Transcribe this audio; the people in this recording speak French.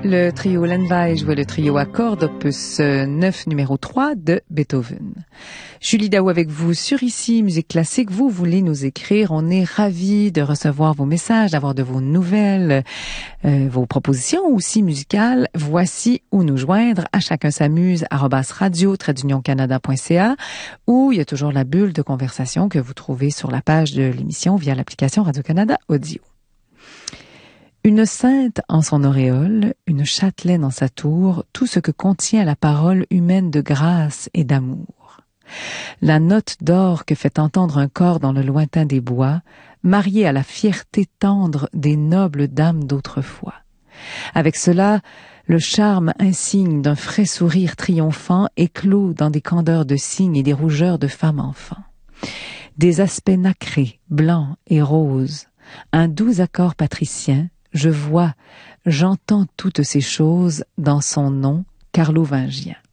Le trio Lenvay jouait le trio à cordes opus 9 numéro 3 de Beethoven. Julie Daou avec vous sur Ici Musique Classique. Vous voulez nous écrire, on est ravis de recevoir vos messages, d'avoir de vos nouvelles, vos propositions aussi musicales. Voici où nous joindre à chacun s'amuse @radio-canada.ca, où il y a toujours la bulle de conversation que vous trouvez sur la page de l'émission via l'application Radio-Canada Audio. Une sainte en son auréole, une châtelaine en sa tour, tout ce que contient la parole humaine de grâce et d'amour. La note d'or que fait entendre un corps dans le lointain des bois, mariée à la fierté tendre des nobles dames d'autrefois. Avec cela, le charme insigne d'un frais sourire triomphant éclot dans des candeurs de cygnes et des rougeurs de femmes enfants. Des aspects nacrés, blancs et roses, un doux accord patricien, je vois, j'entends toutes ces choses dans son nom carlovingien.